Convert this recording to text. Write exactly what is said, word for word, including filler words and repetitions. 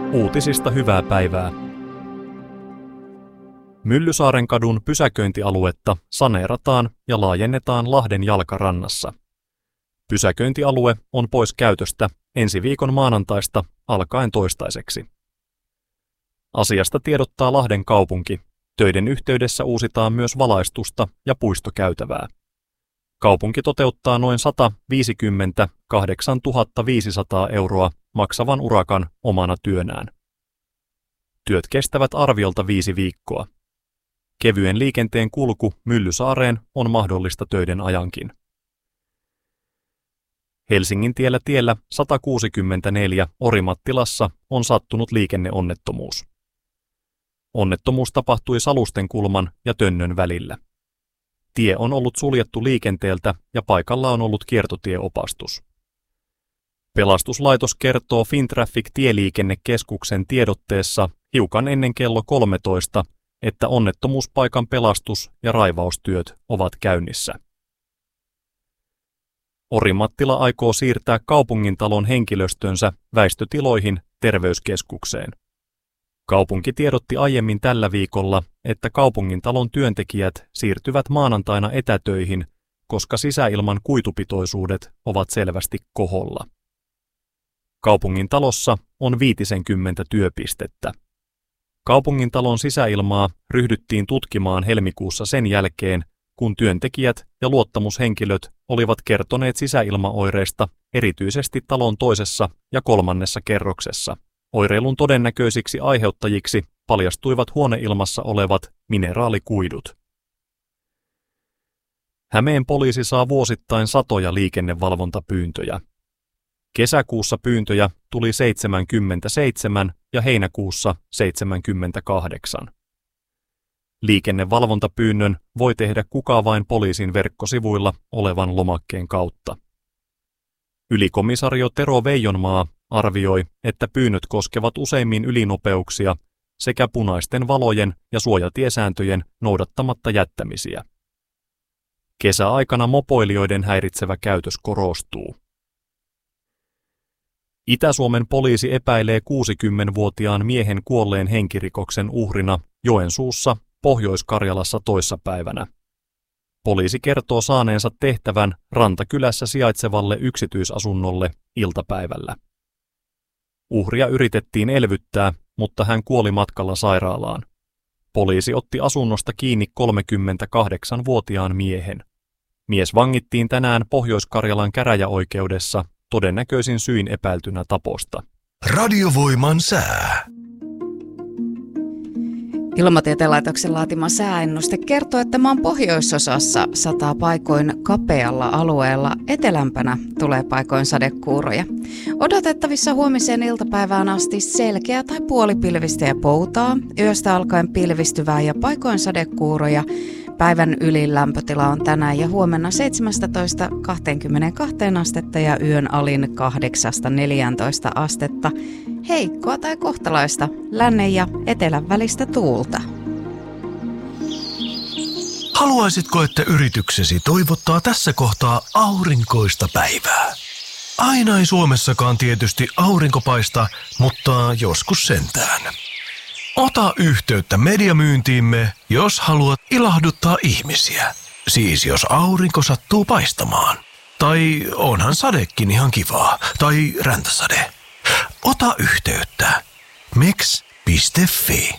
Uutisista hyvää päivää. Myllysaaren kadun pysäköintialuetta saneerataan ja laajennetaan Lahden jalkarannassa. Pysäköintialue on pois käytöstä ensi viikon maanantaista alkaen toistaiseksi. Asiasta tiedottaa Lahden kaupunki. Töiden yhteydessä uusitaan myös valaistusta ja puistokäytävää. Kaupunki toteuttaa noin sata viisikymmentäkahdeksantuhatta viisisataa euroa maksavan urakan omana työnään. Työt kestävät arviolta viisi viikkoa. Kevyen liikenteen kulku Myllysaareen on mahdollista töiden ajankin. Helsingin tiellä tiellä sata kuusikymmentäneljä Orimattilassa on sattunut liikenneonnettomuus. Onnettomuus tapahtui Salustenkulman ja Tönnön välillä. Tie on ollut suljettu liikenteeltä ja paikalla on ollut kiertotieopastus. Pelastuslaitos kertoo Fintraffic-tieliikennekeskuksen tiedotteessa hiukan ennen kello kolmetoista, että onnettomuuspaikan pelastus- ja raivaustyöt ovat käynnissä. Orimattila aikoo siirtää kaupungintalon henkilöstönsä väistötiloihin terveyskeskukseen. Kaupunki tiedotti aiemmin tällä viikolla, että kaupungintalon työntekijät siirtyvät maanantaina etätöihin, koska sisäilman kuitupitoisuudet ovat selvästi koholla. Kaupungintalossa on viitisenkymmentä työpistettä. Kaupungintalon sisäilmaa ryhdyttiin tutkimaan helmikuussa sen jälkeen, kun työntekijät ja luottamushenkilöt olivat kertoneet sisäilmaoireista erityisesti talon toisessa ja kolmannessa kerroksessa. Oireilun todennäköisiksi aiheuttajiksi paljastuivat huoneilmassa olevat mineraalikuidut. Hämeen poliisi saa vuosittain satoja liikennevalvontapyyntöjä. Kesäkuussa pyyntöjä tuli seitsemänkymmentäseitsemän ja heinäkuussa seitsemänkymmentäkahdeksan. Liikennevalvontapyynnön voi tehdä kuka vain poliisin verkkosivuilla olevan lomakkeen kautta. Ylikomisario Tero Veijonmaa arvioi, että pyynnöt koskevat useimmin ylinopeuksia sekä punaisten valojen ja suojatiesääntöjen noudattamatta jättämisiä. Kesäaikana mopoilijoiden häiritsevä käytös korostuu. Itä-Suomen poliisi epäilee kuusikymmenvuotiaan miehen kuolleen henkirikoksen uhrina Joensuussa, Pohjois-Karjalassa toissapäivänä. Poliisi kertoo saaneensa tehtävän Rantakylässä sijaitsevalle yksityisasunnolle iltapäivällä. Uhria yritettiin elvyttää, mutta hän kuoli matkalla sairaalaan. Poliisi otti asunnosta kiinni kolmekymmentäkahdeksanvuotiaan miehen. Mies vangittiin tänään Pohjois-Karjalan käräjäoikeudessa todennäköisin syin epäiltynä taposta. Radiovoiman sää. Ilmatieteen laitoksen laatima sääennuste kertoo, että maan pohjoisosassa sataa paikoin kapealla alueella, etelämpänä tulee paikoin sadekuuroja. Odotettavissa huomiseen iltapäivään asti selkeä tai puolipilvistä ja poutaa, yöstä alkaen pilvistyvää ja paikoin sadekuuroja. Päivän ylin lämpötila on tänään ja huomenna seitsemästätoista kaksikymmentäkaksi astetta ja yön alin kahdeksasta neljääntoista astetta. Heikkoa tai kohtalaista lännen ja etelän välistä tuulta. Haluaisitko, että yrityksesi toivottaa tässä kohtaa aurinkoista päivää? Aina ei Suomessakaan tietysti aurinko paista, mutta joskus sentään. Ota yhteyttä mediamyyntiimme, jos haluat ilahduttaa ihmisiä. Siis jos aurinko sattuu paistamaan. Tai onhan sadekin ihan kivaa. Tai räntäsade. Ota yhteyttä. meks piste fi